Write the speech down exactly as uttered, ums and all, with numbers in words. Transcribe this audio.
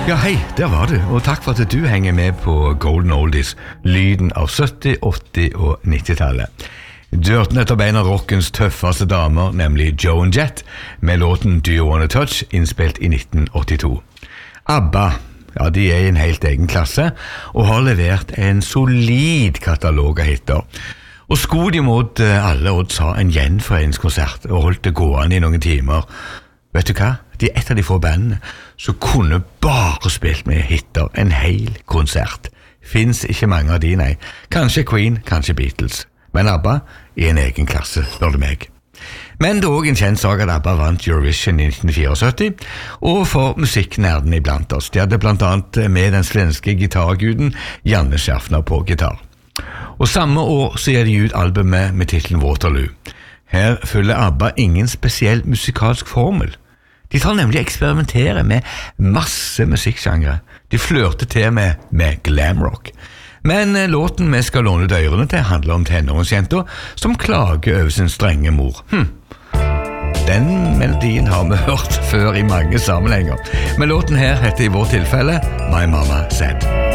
Ja, hei, der var du, og takk for at du henger med på Golden Oldies, lyden av sytti, åtti og nitti-tallet. Du hørte nettopp en av rockens tøffeste damer, nemlig Joan Jett, med låten Do You Wanna Touch, innspilt i nitten åttito. ABBA, ja, de er i en helt egen klasse, og har levert en solid katalog av hitter. Og skulle de mot alle odds ha en gjenforeningskonsert, og holdt det gående i noen timer. Vet du hva? De er et av de få bandene som kunne bare spilt med hitter en hel konsert. Finns ikke mange av de, nei. Kanskje Queen, kanskje Beatles. Men ABBA i en egen klasse, spør du meg. Men det er også en kjent sak at ABBA vant Eurovision i nitten syttifire, og for musikknerdene iblant oss. De hadde blant annet med den svenske gitarguden Janne Schaffner på gitar. Og samme år så gir de ut albumet med titlen Waterloo. Her følger ABBA ingen spesiell musikalsk formel. De tar nemlig eksperimentere med masse musikksjangre. De flørter til med, med glamrock. Men låten vi skal låne dørene til handler om tenåringsjenter som klager over sin strenge mor. Hm. Den melodien har vi hørt før i mange sammenhenger. Men låten her heter i vårt tilfelle My Mama Said.